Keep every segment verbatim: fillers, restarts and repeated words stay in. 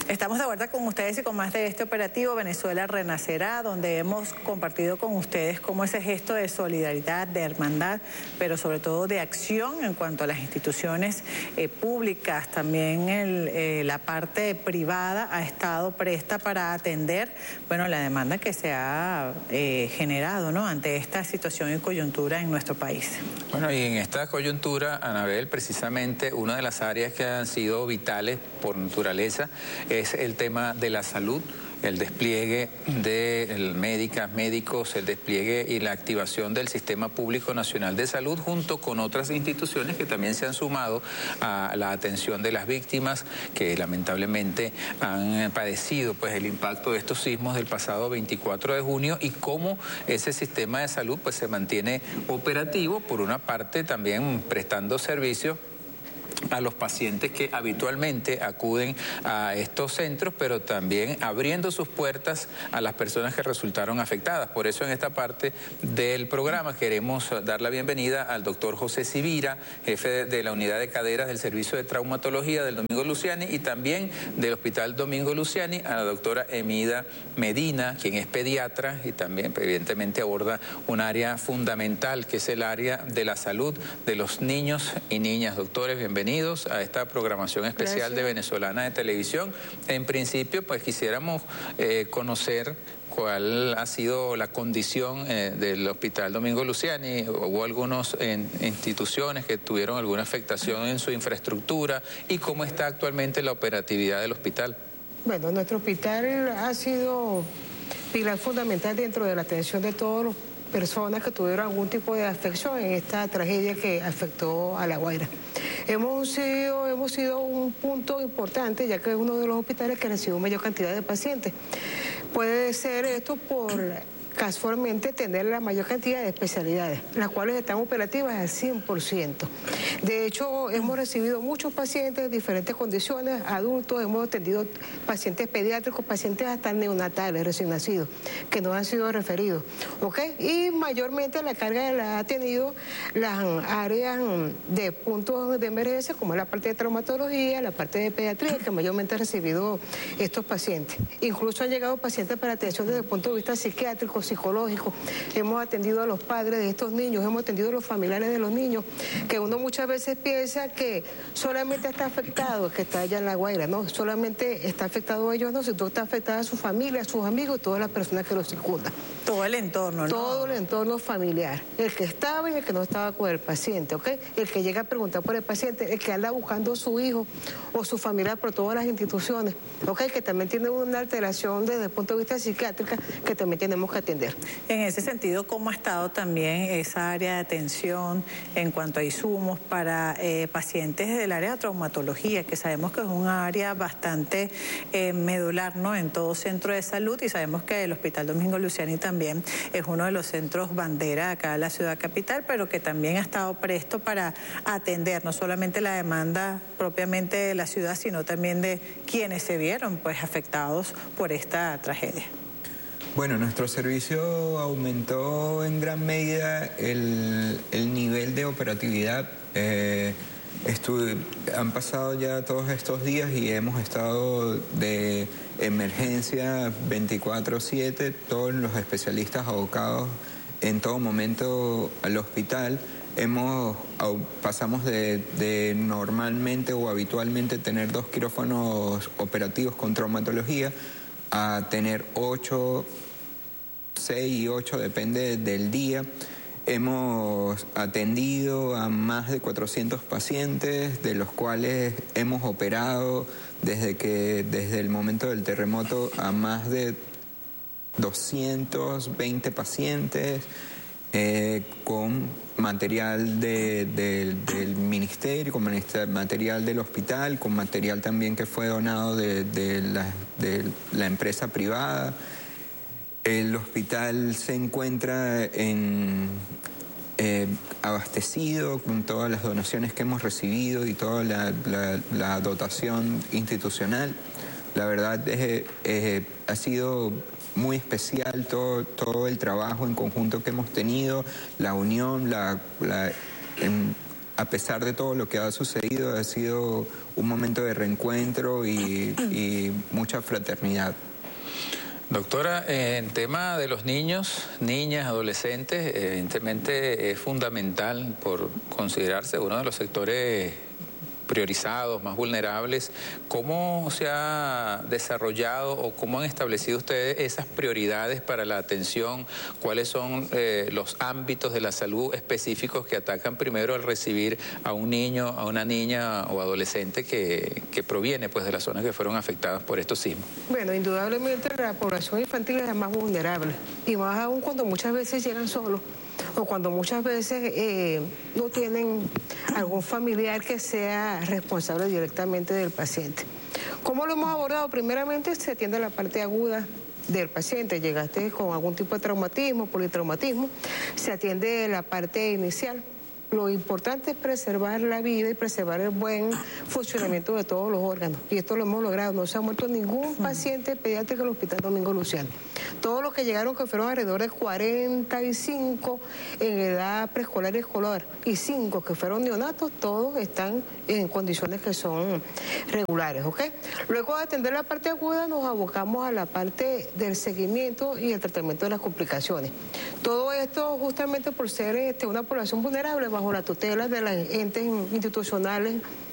Estamos de vuelta con ustedes y con más de este operativo Venezuela Renacerá, donde hemos compartido con ustedes cómo ese gesto de solidaridad, de hermandad, pero sobre todo de acción en cuanto a las instituciones eh, públicas, también el, eh, la parte privada ha estado presta para atender, bueno, la demanda que se ha eh, generado, ¿no?, ante esta situación y coyuntura en nuestro país. Bueno, y en esta coyuntura, Anabel, precisamente una de las áreas que han sido vitales por naturaleza es el tema de la salud, el despliegue de médicas, médicos, el despliegue y la activación del Sistema Público Nacional de Salud, junto con otras instituciones que también se han sumado a la atención de las víctimas que lamentablemente han padecido pues el impacto de estos sismos del pasado veinticuatro de junio, y cómo ese sistema de salud pues se mantiene operativo, por una parte también prestando servicios a los pacientes que habitualmente acuden a estos centros, pero también abriendo sus puertas a las personas que resultaron afectadas. Por eso en esta parte del programa queremos dar la bienvenida al doctor José Sivira, jefe de la unidad de caderas del Servicio de Traumatología del Domingo Luciani, y también del Hospital Domingo Luciani, a la doctora Emida Medina, quien es pediatra y también evidentemente aborda un área fundamental, que es el área de la salud de los niños y niñas. Doctores, bienvenidos a esta programación especial Gracias. de Venezolana de Televisión. En principio, pues quisiéramos eh, conocer cuál ha sido la condición eh, del Hospital Domingo Luciani. Hubo algunas eh, instituciones que tuvieron alguna afectación en su infraestructura, y cómo está actualmente la operatividad del hospital. Bueno, nuestro hospital ha sido pilar fundamental dentro de la atención de todos los personas que tuvieron algún tipo de afección en esta tragedia que afectó a La Guaira. Hemos sido, hemos sido un punto importante, ya que es uno de los hospitales que recibió mayor cantidad de pacientes. Puede ser esto por casualmente tener la mayor cantidad de especialidades, las cuales están operativas al cien por ciento. De hecho, hemos recibido muchos pacientes de diferentes condiciones, adultos, hemos atendido pacientes pediátricos, pacientes hasta neonatales, recién nacidos, que nos han sido referidos, ¿ok? Y mayormente la carga la ha tenido las áreas de puntos de emergencia, como la parte de traumatología, la parte de pediatría, que mayormente ha recibido estos pacientes. Incluso han llegado pacientes para atención desde el punto de vista psiquiátrico, psicológico. Hemos atendido a los padres de estos niños, hemos atendido a los familiares de los niños, que uno muchas veces piensa que solamente está afectado el que está allá en La Guaira, no, solamente está afectado a ellos, no, sino está afectada a su familia, a sus amigos, todas las personas que los circundan. Todo el entorno, ¿no? Todo el entorno familiar, el que estaba y el que no estaba con el paciente, ¿ok? El que llega a preguntar por el paciente, el que anda buscando a su hijo o su familiar por todas las instituciones, ¿ok? Que también tiene una alteración desde el punto de vista psiquiátrico que también tenemos que atender. En ese sentido, ¿cómo ha estado también esa área de atención en cuanto a insumos para eh, pacientes del área de traumatología, que sabemos que es un área bastante eh, medular, ¿no?, en todo centro de salud, y sabemos que el Hospital Domingo Luciani también es uno de los centros bandera acá en la ciudad capital, pero que también ha estado presto para atender no solamente la demanda propiamente de la ciudad, sino también de quienes se vieron pues afectados por esta tragedia? Bueno, nuestro servicio aumentó en gran medida el, el nivel de operatividad. Eh, han pasado ya todos estos días y hemos estado de emergencia veinticuatro siete, todos los especialistas abocados en todo momento al hospital. Hemos, pasamos de, de normalmente o habitualmente tener dos quirófanos operativos con traumatología a tener ocho, seis y ocho, depende del día. Hemos atendido a más de cuatrocientos pacientes, de los cuales hemos operado desde, que, desde el momento del terremoto a más de doscientos veinte pacientes, eh, con material de, de, del ministerio, con material del hospital, con material también que fue donado de, de, la, de la empresa privada. El hospital se encuentra en, eh, abastecido con todas las donaciones que hemos recibido y toda la, la, la dotación institucional. La verdad es, eh, ha sido muy especial todo, todo el trabajo en conjunto que hemos tenido, la unión, la, la, en, a pesar de todo lo que ha sucedido, ha sido un momento de reencuentro y, y mucha fraternidad. Doctora, en tema de los niños, niñas, adolescentes, evidentemente es fundamental por considerarse uno de los sectores priorizados, más vulnerables. ¿Cómo se ha desarrollado o cómo han establecido ustedes esas prioridades para la atención? ¿Cuáles son eh, los ámbitos de la salud específicos que atacan primero al recibir a un niño, a una niña o adolescente que, que proviene pues, de las zonas que fueron afectadas por estos sismos? Bueno, indudablemente la población infantil es la más vulnerable, y más aún cuando muchas veces llegan solos, o cuando muchas veces eh, no tienen algún familiar que sea responsable directamente del paciente. ¿Cómo lo hemos abordado? Primeramente se atiende la parte aguda del paciente. Llegaste con algún tipo de traumatismo, politraumatismo, se atiende la parte inicial. Lo importante es preservar la vida y preservar el buen funcionamiento de todos los órganos. Y esto lo hemos logrado. No se ha muerto ningún paciente pediátrico en el Hospital Domingo Luciano. Todos los que llegaron, que fueron alrededor de cuarenta y cinco en edad preescolar y escolar, y cinco que fueron neonatos, todos están en condiciones que son regulares, ¿ok? Luego de atender la parte aguda, nos abocamos a la parte del seguimiento y el tratamiento de las complicaciones. Todo esto justamente por ser este, una población vulnerable bajo la tutela de los entes institucionales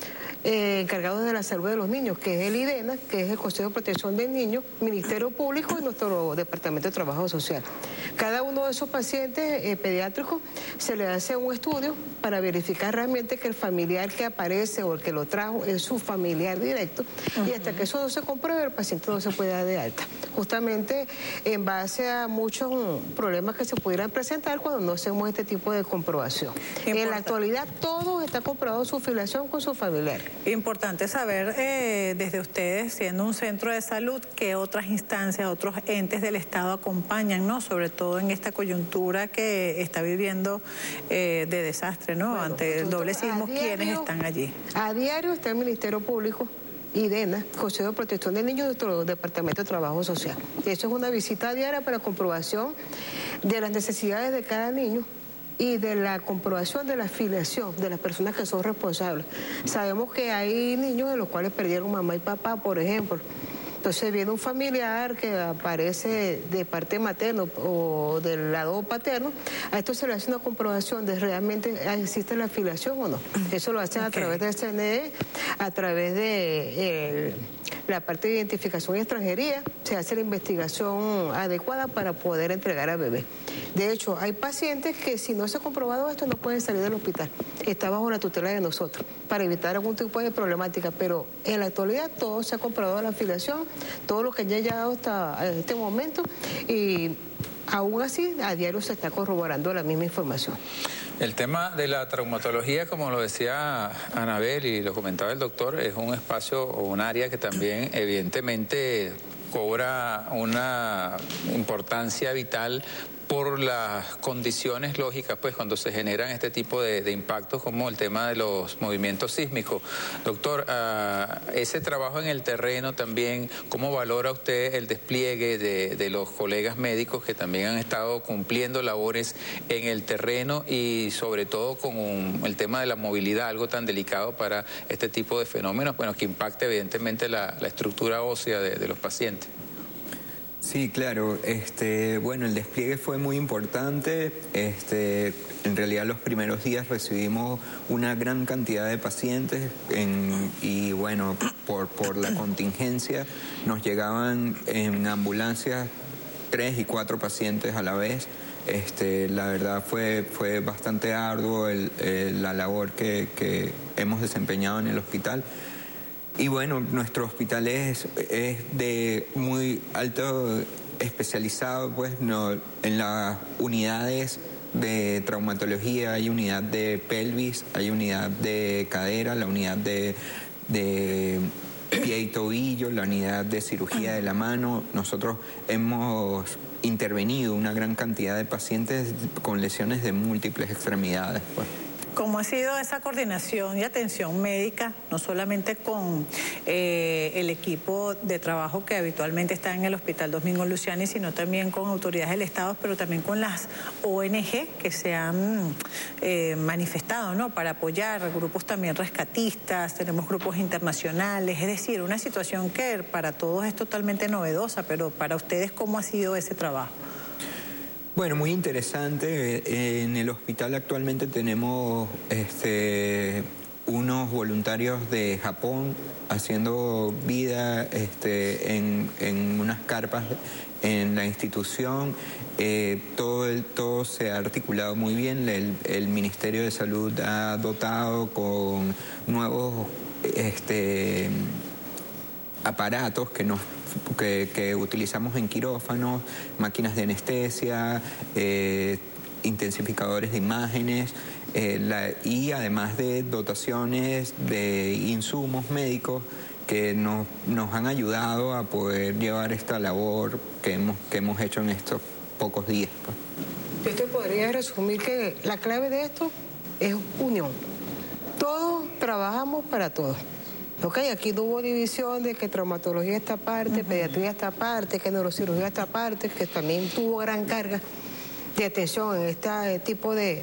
Eh, encargados de la salud de los niños, que es el IDENA, que es el Consejo de Protección del Niño, Ministerio Público y nuestro Departamento de Trabajo Social. Cada uno de esos pacientes eh, pediátricos se le hace un estudio para verificar realmente que el familiar que aparece o el que lo trajo es su familiar directo, uh-huh. y hasta que eso no se compruebe, el paciente no se puede dar de alta. Justamente en base a muchos um, problemas que se pudieran presentar cuando no hacemos este tipo de comprobación. Importante. En la actualidad todo está comprobado su filiación con su familiar. Importante saber eh, desde ustedes, siendo un centro de salud, qué otras instancias, otros entes del Estado acompañan, ¿no? Sobre todo en esta coyuntura que está viviendo eh, de desastre, ¿no? Bueno, ante el doble sismo, ¿quiénes están allí? A diario está el Ministerio Público, IDENA, Consejo de Protección del Niño, y nuestro Departamento de Trabajo Social. Eso es una visita diaria para comprobación de las necesidades de cada niño y de la comprobación de la afiliación de las personas que son responsables. Sabemos que hay niños de los cuales perdieron mamá y papá, por ejemplo. Entonces viene un familiar que aparece de parte materna o del lado paterno, a esto se le hace una comprobación de realmente existe la afiliación o no. Eso lo hacen okay. a través del C N E, a través de eh, la parte de identificación y extranjería, se hace la investigación adecuada para poder entregar al bebé. De hecho, hay pacientes que si no se ha comprobado esto no pueden salir del hospital. Está bajo la tutela de nosotros para evitar algún tipo de problemática, pero en la actualidad todo se ha comprobado la afiliación, todo lo que ya ha llegado hasta este momento, y aún así a diario se está corroborando la misma información. El tema de la traumatología, como lo decía Anabel y lo comentaba el doctor, es un espacio o un área que también evidentemente cobra una importancia vital por las condiciones lógicas, pues cuando se generan este tipo de, de impactos como el tema de los movimientos sísmicos. Doctor, uh, ese trabajo en el terreno también, ¿cómo valora usted el despliegue de, de los colegas médicos que también han estado cumpliendo labores en el terreno y sobre todo con un, el tema de la movilidad, algo tan delicado para este tipo de fenómenos, bueno, que impacta evidentemente la, la estructura ósea de, de los pacientes? Sí, claro. Este, bueno, el despliegue fue muy importante. Este, en realidad los primeros días recibimos una gran cantidad de pacientes en, y bueno, por, por la contingencia nos llegaban en ambulancias tres y cuatro pacientes a la vez. Este, la verdad fue, fue bastante arduo el, el, la labor que, que hemos desempeñado en el hospital. Y bueno, nuestro hospital es, es de muy alto especializado, pues no, en las unidades de traumatología, hay unidad de pelvis, hay unidad de cadera, la unidad de, de pie y tobillo, la unidad de cirugía de la mano. Nosotros hemos intervenido una gran cantidad de pacientes con lesiones de múltiples extremidades, pues. ¿Cómo ha sido esa coordinación y atención médica, no solamente con eh, el equipo de trabajo que habitualmente está en el Hospital Domingo Luciani, sino también con autoridades del Estado, pero también con las O N G que se han eh, manifestado, ¿no?, para apoyar grupos también rescatistas, tenemos grupos internacionales, es decir, una situación que para todos es totalmente novedosa, pero para ustedes, ¿cómo ha sido ese trabajo? Bueno, muy interesante. En el hospital actualmente tenemos este, unos voluntarios de Japón haciendo vida este, en, en unas carpas en la institución. Eh, todo, el, todo se ha articulado muy bien. El, el Ministerio de Salud ha dotado con nuevos este, aparatos que nos Que, que utilizamos en quirófanos, máquinas de anestesia, eh, intensificadores de imágenes eh, la, y además de dotaciones de insumos médicos que nos, nos han ayudado a poder llevar esta labor que hemos, que hemos hecho en estos pocos días. Pues. Yo te podría resumir que la clave de esto es unión. Todos trabajamos para todos. Ok, aquí no hubo división de que traumatología esta parte, uh-huh. pediatría esta parte, que neurocirugía esta parte, que también tuvo gran carga de atención en este tipo de,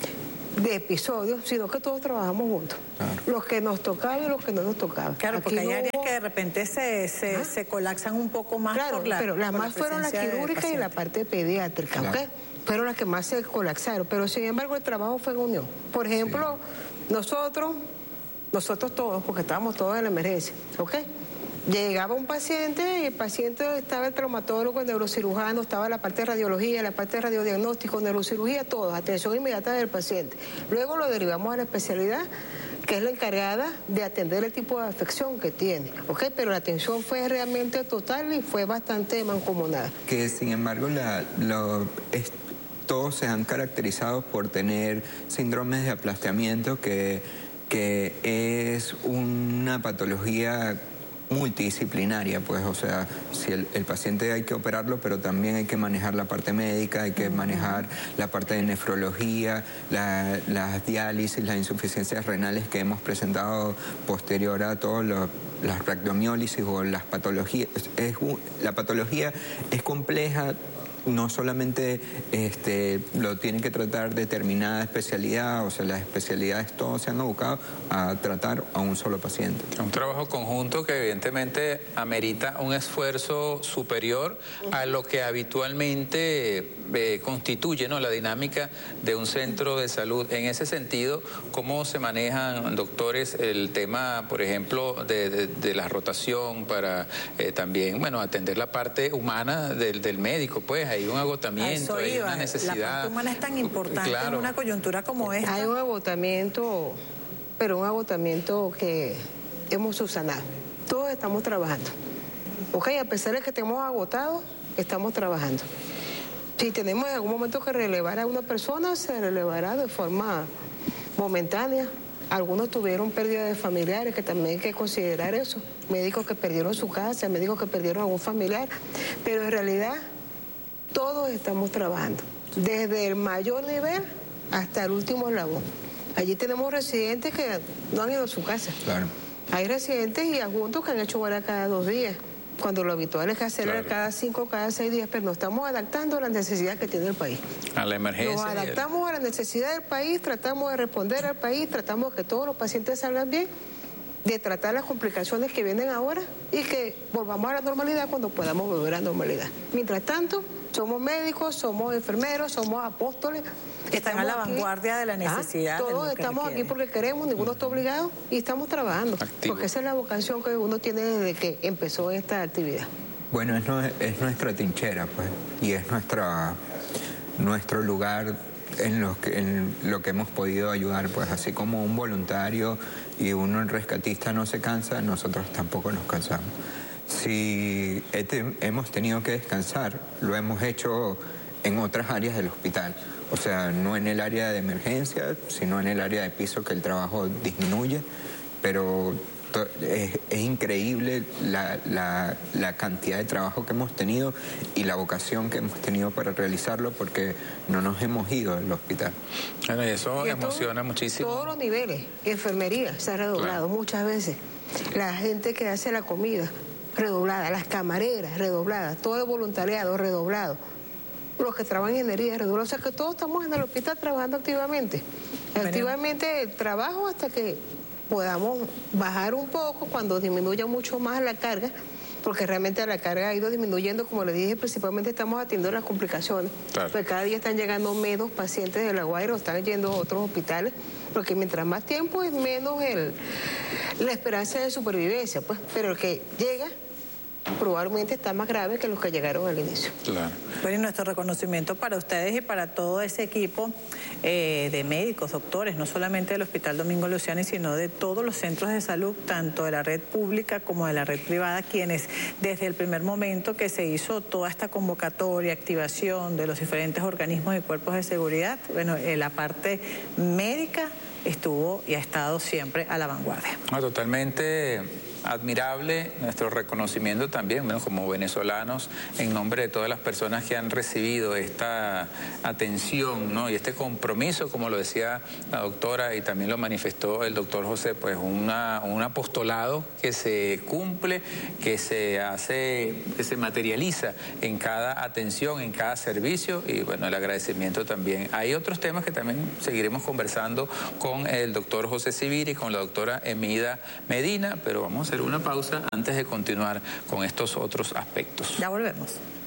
de episodios, sino que todos trabajamos juntos. Claro. Los que nos tocaban y los que no nos tocaban. Claro, aquí porque hay no áreas hubo... que de repente se, se, ¿Ah? se colapsan un poco más. Claro, por la, pero las por más la fueron la quirúrgica y la parte pediátrica, claro. ¿ok? Fueron las que más se colapsaron, pero sin embargo el trabajo fue en unión. Por ejemplo, sí. nosotros... Nosotros todos, porque estábamos todos en la emergencia, ¿ok? Llegaba un paciente y el paciente estaba el traumatólogo, el neurocirujano, estaba la parte de radiología, la parte de radiodiagnóstico, neurocirugía, todo, atención inmediata del paciente. Luego lo derivamos a la especialidad, que es la encargada de atender el tipo de afección que tiene, ¿ok? Pero la atención fue realmente total y fue bastante mancomunada. Que sin embargo, la, lo, es, todos se han caracterizado por tener síndromes de aplastamiento que... que es una patología multidisciplinaria, pues, o sea, si el, el paciente hay que operarlo, pero también hay que manejar la parte médica, hay que manejar la parte de nefrología, la, las diálisis, las insuficiencias renales que hemos presentado posterior a todas las rhabdomiólisis o las patologías. Es, la patología es compleja. No solamente este, lo tienen que tratar determinada especialidad, o sea, las especialidades todos se han abocado a tratar a un solo paciente. Un trabajo conjunto que evidentemente amerita un esfuerzo superior a lo que habitualmente eh, constituye, ¿no?, la dinámica de un centro de salud. En ese sentido, ¿cómo se manejan, doctores, el tema, por ejemplo, de, de, de la rotación para eh, también, bueno, atender la parte humana del, del médico? Pues hay un agotamiento, hay una necesidad. La parte humana es tan importante, claro, en una coyuntura como esta. Hay un agotamiento, pero un agotamiento que hemos subsanado. Todos estamos trabajando. Ok, a pesar de que estemos agotados, estamos trabajando. Si tenemos en algún momento que relevar a una persona, se relevará de forma momentánea. Algunos tuvieron pérdida de familiares, que también hay que considerar eso. Médicos que perdieron su casa, médicos que perdieron a algún familiar. Pero en realidad, todos estamos trabajando, desde el mayor nivel hasta el último eslabón. Allí tenemos residentes que no han ido a su casa. Claro. Hay residentes y adjuntos que han hecho guardia cada dos días, cuando lo habitual es hacerlo claro. cada cinco, cada seis días, pero nos estamos adaptando a las necesidades que tiene el país. A la emergencia. Nos adaptamos a la necesidad del país, tratamos de responder al país, tratamos de que todos los pacientes salgan bien, de tratar las complicaciones que vienen ahora y que volvamos a la normalidad cuando podamos volver a la normalidad. Mientras tanto, somos médicos, somos enfermeros, somos apóstoles. Están a la aquí. vanguardia de la necesidad. ¿Ah? Todos estamos aquí porque queremos, ninguno está obligado y estamos trabajando. Activo. Porque esa es la vocación que uno tiene desde que empezó esta actividad. Bueno, es, no, es nuestra trinchera, pues, y es nuestra, nuestro lugar en lo, que, en lo que hemos podido ayudar, pues así como un voluntario y uno el rescatista no se cansa, nosotros tampoco nos cansamos. Si este, hemos tenido que descansar, lo hemos hecho en otras áreas del hospital, o sea, no en el área de emergencia, sino en el área de piso, que el trabajo disminuye, pero Es, es increíble la, la, la cantidad de trabajo que hemos tenido y la vocación que hemos tenido para realizarlo, porque no nos hemos ido del hospital. Bueno, y eso y emociona todo, muchísimo. Todos los niveles, enfermería se ha redoblado, claro, muchas veces. La gente que hace la comida, redoblada, las camareras, redobladas, todo el voluntariado, redoblado. Los que trabajan en ingeniería, redoblado. O sea que todos estamos en el hospital trabajando activamente. Bueno. Activamente el trabajo hasta que podamos bajar un poco cuando disminuya mucho más la carga, porque realmente la carga ha ido disminuyendo, como le dije, principalmente estamos atendiendo las complicaciones, claro. Pues cada día están llegando menos pacientes de La Guaira, están yendo a otros hospitales, porque mientras más tiempo es menos el, la esperanza de supervivencia, pues, pero el que llega probablemente está más grave que los que llegaron al inicio. Claro. Bueno, y nuestro reconocimiento para ustedes y para todo ese equipo eh, de médicos, doctores, no solamente del Hospital Domingo Luciani, sino de todos los centros de salud, tanto de la red pública como de la red privada, quienes desde el primer momento que se hizo toda esta convocatoria, activación de los diferentes organismos y cuerpos de seguridad, bueno, eh, la parte médica estuvo y ha estado siempre a la vanguardia. No, totalmente admirable nuestro reconocimiento también, bueno, como venezolanos, en nombre de todas las personas que han recibido esta atención, ¿no? Y este compromiso, como lo decía la doctora y también lo manifestó el doctor José, pues una, un apostolado que se cumple, que se hace, que se materializa en cada atención, en cada servicio, y bueno, el agradecimiento también. Hay otros temas que también seguiremos conversando con el doctor José Civiri y con la doctora Emida Medina, pero vamos a hacer una pausa antes de continuar con estos otros aspectos. Ya volvemos.